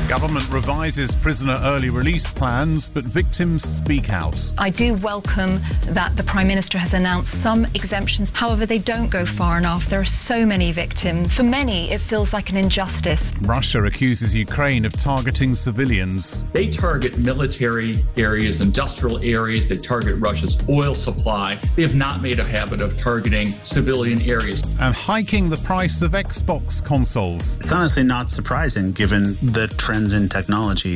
Government revises prisoner early release plans, but victims speak out. I do welcome that the Prime Minister has announced some exemptions. However, they don't go far enough. There are so many victims. For many, it feels like an injustice. Russia accuses Ukraine of targeting civilians. They target military areas, industrial areas. They target Russia's oil supply. They have not made a habit of targeting civilian areas. And hiking the price of Xbox consoles. It's honestly not surprising given the trends in technology.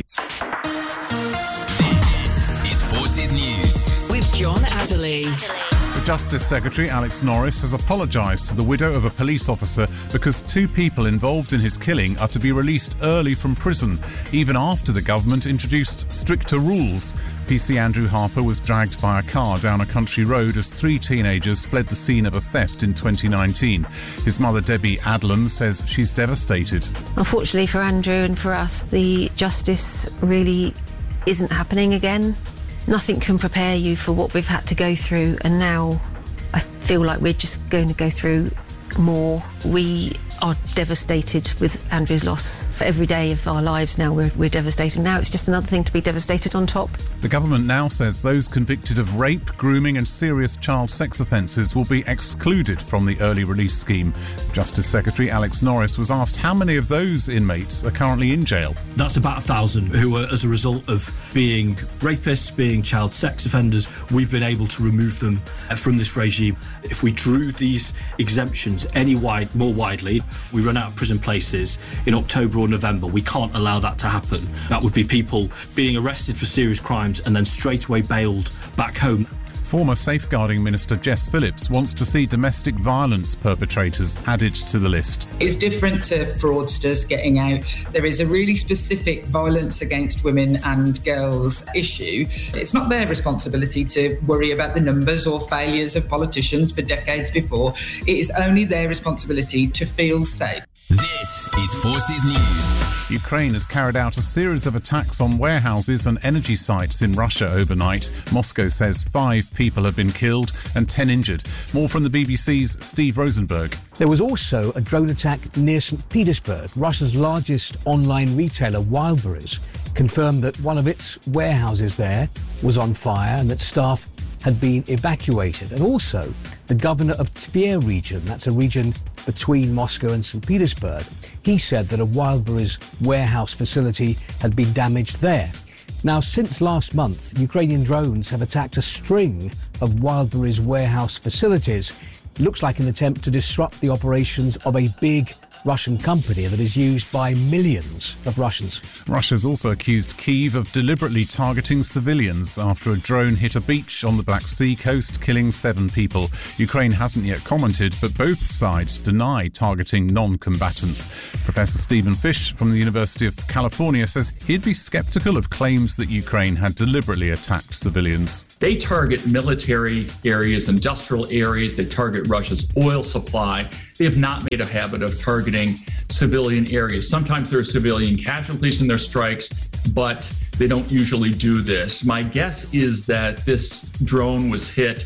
This is Forces News with John Adderley. The Justice Secretary, Alex Norris, has apologised to the widow of a police officer because 2 people involved in his killing are to be released early from prison, even after the government introduced stricter rules. PC Andrew Harper was dragged by a car down a country road as 3 teenagers fled the scene of a theft in 2019. His mother, Debbie Adlam, says she's devastated. Unfortunately for Andrew and for us, the justice really isn't happening again. Nothing can prepare you for what we've had to go through, and now I feel like we're just going to go through more. We are devastated with Andrew's loss. For every day of our lives now, we're devastated. Now it's just another thing to be devastated on top. The government now says those convicted of rape, grooming and serious child sex offences will be excluded from the early release scheme. Justice Secretary Alex Norris was asked how many of those inmates are currently in jail. That's about 1,000 who are, as a result of being rapists, being child sex offenders, we've been able to remove them from this regime. If we drew these exemptions more widely, we run out of prison places in October or November. We can't allow that to happen. That would be people being arrested for serious crimes and then straight away bailed back home. Former Safeguarding Minister Jess Phillips wants to see domestic violence perpetrators added to the list. It's different to fraudsters getting out. There is a really specific violence against women and girls issue. It's not their responsibility to worry about the numbers or failures of politicians for decades before. It is only their responsibility to feel safe. This is Forces News. Ukraine has carried out a series of attacks on warehouses and energy sites in Russia overnight. Moscow says 5 people have been killed and 10 injured. More from the BBC's Steve Rosenberg. There was also a drone attack near St. Petersburg. Russia's largest online retailer, Wildberries, confirmed that one of its warehouses there was on fire and that staff had been evacuated. And also, the governor of Tver region, that's a region between Moscow and St. Petersburg, he said that a Wildberries warehouse facility had been damaged there. Now, since last month, Ukrainian drones have attacked a string of Wildberries warehouse facilities. It looks like an attempt to disrupt the operations of a big Russian company that is used by millions of Russians. Russia's also accused Kyiv of deliberately targeting civilians after a drone hit a beach on the Black Sea coast, killing 7 people. Ukraine hasn't yet commented, but both sides deny targeting non-combatants. Professor Stephen Fish from the University of California says he'd be sceptical of claims that Ukraine had deliberately attacked civilians. They target military areas, industrial areas. They target Russia's oil supply. They have not made a habit of targeting civilian areas. Sometimes there are civilian casualties in their strikes, but they don't usually do this. My guess is that this drone was hit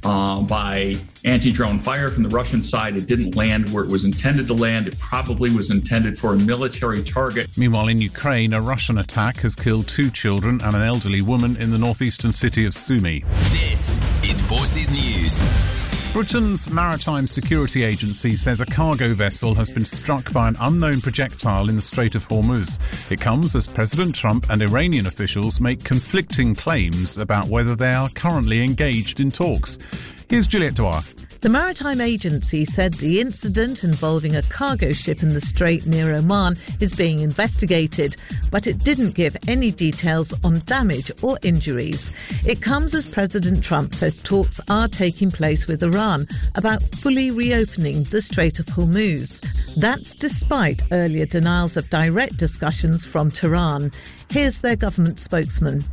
by anti-drone fire from the Russian side. It didn't land where it was intended to land. It probably was intended for a military target. Meanwhile, in Ukraine, a Russian attack has killed 2 children and an elderly woman in the northeastern city of Sumy. This is Forces News. Britain's Maritime Security Agency says a cargo vessel has been struck by an unknown projectile in the Strait of Hormuz. It comes as President Trump and Iranian officials make conflicting claims about whether they are currently engaged in talks. Here's Juliette Dwyer. The Maritime Agency said the incident involving a cargo ship in the Strait near Oman is being investigated, but it didn't give any details on damage or injuries. It comes as President Trump says talks are taking place with Iran about fully reopening the Strait of Hormuz. That's despite earlier denials of direct discussions from Tehran. Here's their government spokesman.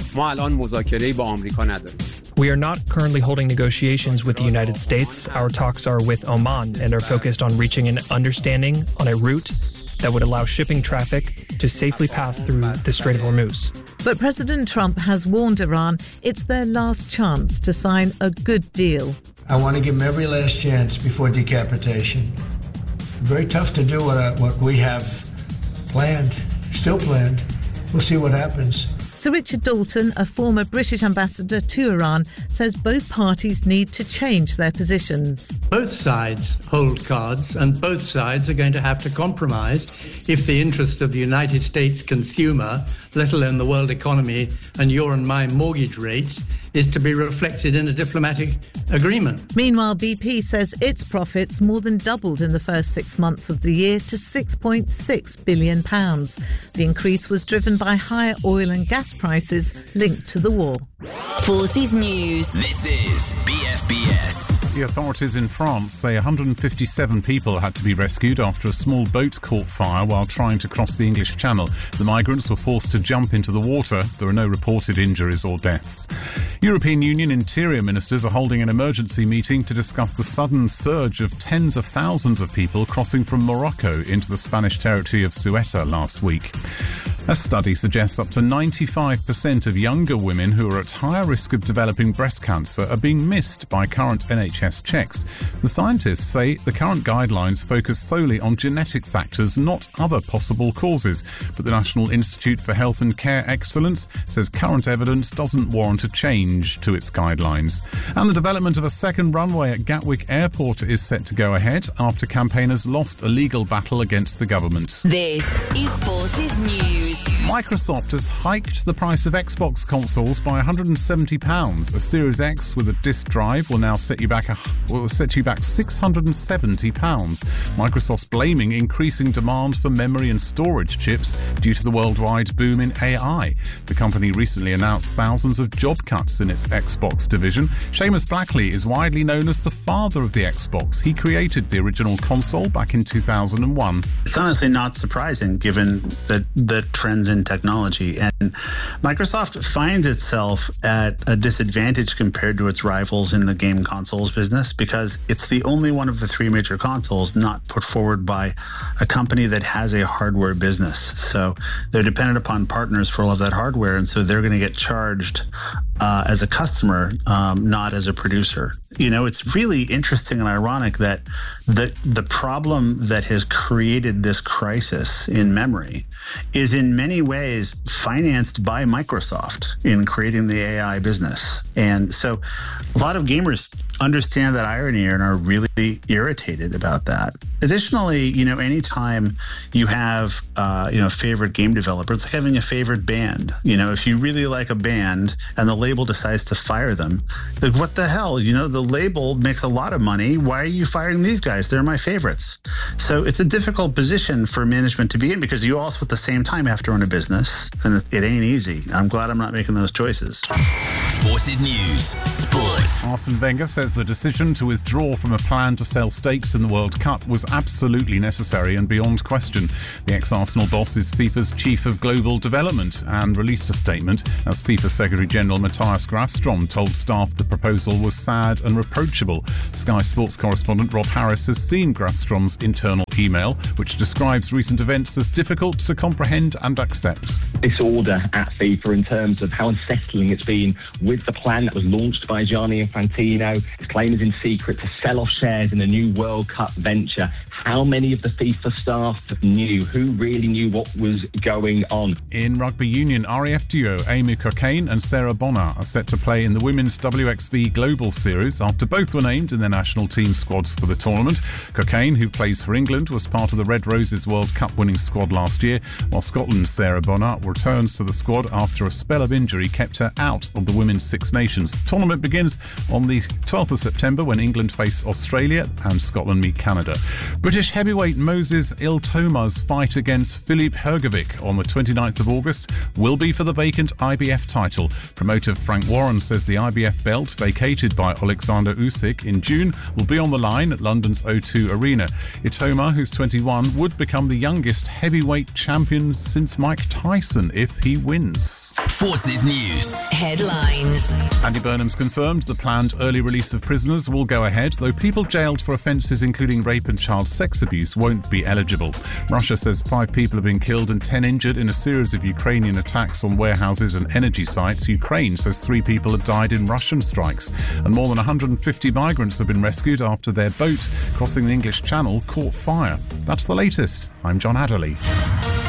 We are not currently holding negotiations with the United States. Our talks are with Oman and are focused on reaching an understanding on a route that would allow shipping traffic to safely pass through the Strait of Hormuz. But President Trump has warned Iran it's their last chance to sign a good deal. I want to give them every last chance before decapitation. Very tough to do what we have planned, still planned. We'll see what happens. Sir Richard Dalton, a former British ambassador to Iran, says both parties need to change their positions. Both sides hold cards, and both sides are going to have to compromise if the interest of the United States consumer, let alone the world economy and your and my mortgage rates, is to be reflected in a diplomatic agreement. Meanwhile, BP says its profits more than doubled in the first 6 months of the year to £6.6 billion. The increase was driven by higher oil and gas prices linked to the war. Forces News. This is BFBS. The authorities in France say 157 people had to be rescued after a small boat caught fire while trying to cross the English Channel. The migrants were forced to jump into the water. There are no reported injuries or deaths. European Union interior ministers are holding an emergency meeting to discuss the sudden surge of tens of thousands of people crossing from Morocco into the Spanish territory of Ceuta last week. A study suggests up to 95% of younger women who are at higher risk of developing breast cancer are being missed by current NHS checks. The scientists say the current guidelines focus solely on genetic factors, not other possible causes. But the National Institute for Health and Care Excellence says current evidence doesn't warrant a change to its guidelines. And the development of a second runway at Gatwick Airport is set to go ahead after campaigners lost a legal battle against the government. This is Forces News. Microsoft has hiked the price of Xbox consoles by £170. A Series X with a disc drive will now set you back £670. Microsoft's blaming increasing demand for memory and storage chips due to the worldwide boom in AI. The company recently announced thousands of job cuts in its Xbox division. Seamus Blackley is widely known as the father of the Xbox. He created the original console back in 2001. It's honestly not surprising given the trends in technology, and Microsoft finds itself at a disadvantage compared to its rivals in the game consoles business because it's the only one of the three major consoles not put forward by a company that has a hardware business. So they're dependent upon partners for all of that hardware, and so they're going to get charged as a customer, not as a producer. You know, it's really interesting and ironic that the problem that has created this crisis in memory is in many ways financed by Microsoft in creating the AI business. And so a lot of gamers understand that irony and are really irritated about that. Additionally, you know, anytime you have, a favorite game developer, it's like having a favorite band. You know, if you really like a band and the label decides to fire them, like, what the hell? You know, the label makes a lot of money. Why are you firing these guys? They're my favorites. So it's a difficult position for management to be in because you also at the same time have to run a business, and it ain't easy. I'm glad I'm not making those choices. Forces News. Sports. Arsene Wenger says the decision to withdraw from a plan to sell stakes in the World Cup was absolutely necessary and beyond question. The ex-Arsenal boss is FIFA's chief of global development and released a statement as FIFA Secretary-General Matthias Grafstrom told staff the proposal was sad and reproachable. Sky Sports correspondent Rob Harris has seen Grafstrom's internal email, which describes recent events as difficult to comprehend and accept. Disorder at FIFA in terms of how unsettling it's been with the plan that was launched by Gianni Infantino. His claim is in secret to sell off shares in a new World Cup venture. How many of the FIFA staff knew? Who really knew what was going on? In rugby union, RAF duo Amy Cockayne and Sarah Bonner are set to play in the Women's WXV Global Series after both were named in their national team squads for the tournament. Cockayne, who plays for England, was part of the Red Roses World Cup winning squad last year, while Scotland's Sarah Bonner returns to the squad after a spell of injury kept her out of the Women's Six Nations. The tournament begins on the 12th of September when England face Australia and Scotland meet Canada. British heavyweight Moses Iltoma's fight against Filip Hrgovic on the 29th of August will be for the vacant IBF title. Promoter Frank Warren says the IBF belt, vacated by Alexander Usyk in June, will be on the line at London's O2 Arena. Iltoma, who's 21, would become the youngest heavyweight champion since Mike Tyson if he wins. Forces News. Headlines. Andy Burnham's confirmed the planned early release of prisoners will go ahead, though people jailed for offences including rape and child sex abuse won't be eligible. Russia says 5 people have been killed and 10 injured in a series of Ukrainian attacks on warehouses and energy sites. Ukraine says 3 people have died in Russian strikes, and more than 150 migrants have been rescued after their boat crossing the English Channel caught fire. That's the latest. I'm John Adderley.